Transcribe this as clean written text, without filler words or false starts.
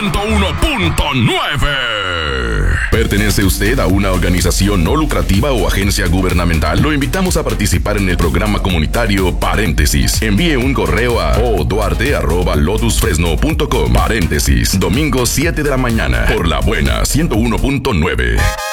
101.9. ¿Pertenece usted a una organización no lucrativa o agencia gubernamental? Lo invitamos a participar en el programa comunitario Paréntesis. Envíe un correo a oduarte@lotusfresno.com. Paréntesis, domingo 7 de la mañana, por La Buena 101.9.